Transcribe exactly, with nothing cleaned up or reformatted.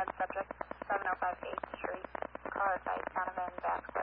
subject, seven oh five eighth Street, car site, Donovan, Basque.